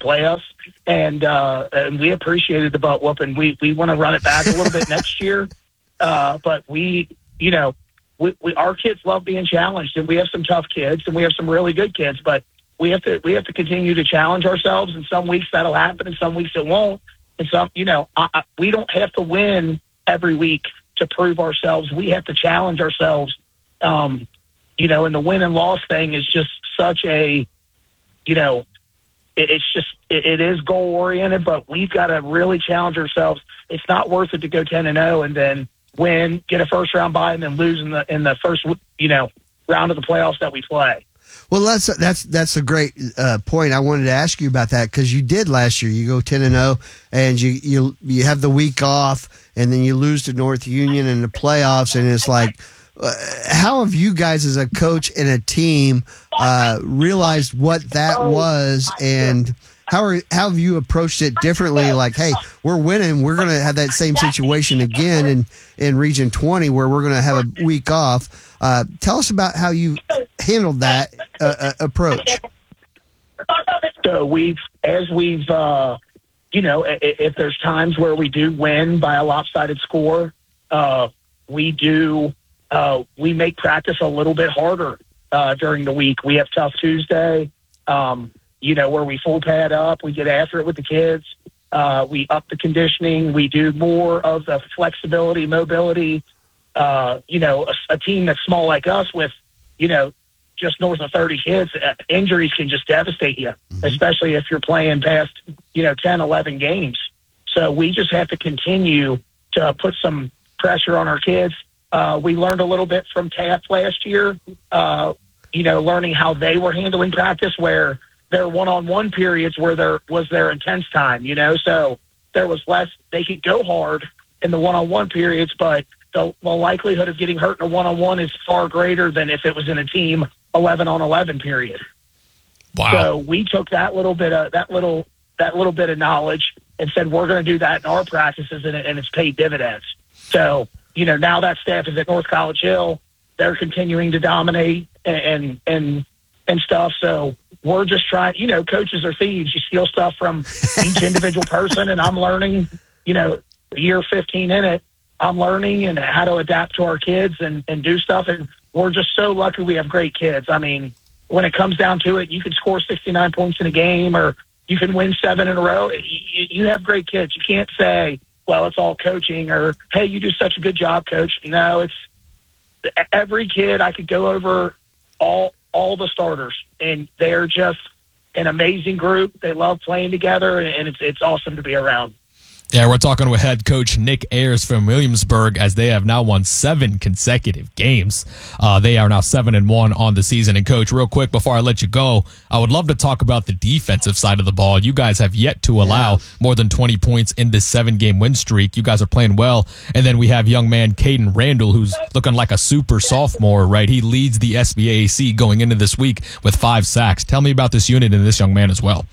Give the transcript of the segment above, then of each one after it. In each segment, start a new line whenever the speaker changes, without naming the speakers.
play us. And we appreciated the butt whooping. We want to run it back a little bit next year. But our kids love being challenged, and we have some tough kids and we have some really good kids, but we have to continue to challenge ourselves. And some weeks that'll happen and some weeks it won't. And some, we don't have to win every week to prove ourselves. We have to challenge ourselves. And the win and loss thing is just such a, it is goal oriented, but we've got to really challenge ourselves. It's not worth it to go 10-0 and then win, get a first round bye, and then lose in the first, round of the playoffs that we play.
Well, that's a great point. I wanted to ask you about that because you did last year. You go 10-0, and you have the week off, and then you lose to North Union in the playoffs, and it's like, how have you guys as a coach and a team realized what that was, and how have you approached it differently? Like, hey, we're winning. We're going to have that same situation again in Region 20 where we're going to have a week off. Tell us about how you handled that approach.
So if there's times where we do win by a lopsided score, we make practice a little bit harder during the week. We have Tough Tuesday, where we full pad up. We get after it with the kids. We up the conditioning. We do more of the flexibility, mobility. A team that's small like us with, just north of 30 kids, injuries can just devastate you, especially if you're playing past, 10, 11 games. So we just have to continue to put some pressure on our kids. We learned a little bit from Taft last year, learning how they were handling practice where their one-on-one periods where there was their intense time, so there was less, they could go hard in the one-on-one periods, but the likelihood of getting hurt in a one-on-one is far greater than if it was in a team 11-on-11 period.
Wow.
So we took that little bit of knowledge and said, we're going to do that in our practices, and it's paid dividends. So, now that staff is at North College Hill, they're continuing to dominate and stuff. So we're just trying, coaches are thieves. You steal stuff from each individual person, and I'm learning, year 15 in it, I'm learning and how to adapt to our kids and do stuff. And we're just so lucky we have great kids. I mean, when it comes down to it, you can score 69 points in a game or you can win 7 in a row. You have great kids. You can't say, well, it's all coaching or, hey, you do such a good job, coach. No, it's every kid. I could go over all the starters, and they're just an amazing group. They love playing together, and it's awesome to be around.
Yeah, we're talking with head coach Nick Ayers from Williamsburg as they have now won 7 consecutive games. They are now 7-1 on the season. And coach, real quick before I let you go, I would love to talk about the defensive side of the ball. You guys have yet to allow more than 20 points in this 7-game win streak. You guys are playing well. And then we have young man Caden Randall, who's looking like a super sophomore, right? He leads the SBAC going into this week with 5 sacks. Tell me about this unit and this young man as well.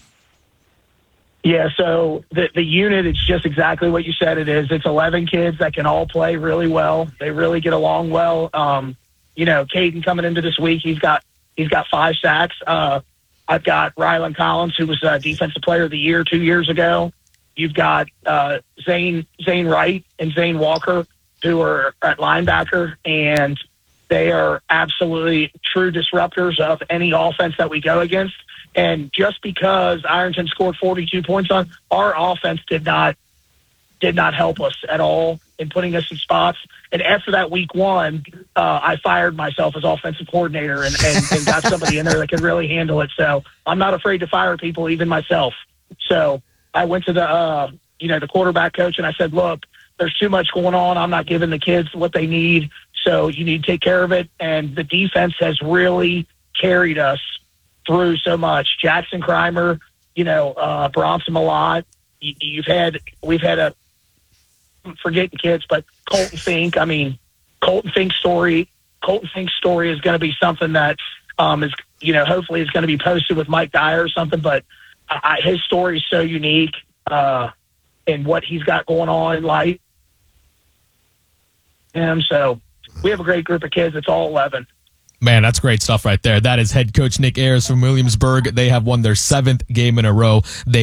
Yeah, so the unit, it's just exactly what you said it is. It's 11 kids that can all play really well. They really get along well. Caden coming into this week, he's got 5 sacks. I've got Rylan Collins, who was Defensive Player of the Year 2 years ago. You've got Zane Wright and Zane Walker, who are at linebacker, and they are absolutely true disruptors of any offense that we go against. And just because Ironton scored 42 points on our offense did not help us at all in putting us in spots. And after that week 1, I fired myself as offensive coordinator and got somebody in there that could really handle it. So I'm not afraid to fire people, even myself. So I went to the quarterback coach and I said, look, there's too much going on. I'm not giving the kids what they need. So you need to take care of it. And the defense has really carried us through so much. Jackson Crimer, Bronson Malott. We've had I'm forgetting kids, but Colton Fink. I mean, Colton Fink's story is going to be something that hopefully is going to be posted with Mike Dyer or something. But his story is so unique, and what he's got going on in life. So we have a great group of kids. It's all 11.
Man, that's great stuff right there. That is head coach Nick Ayers from Williamsburg. They have won their 7th game in a row. They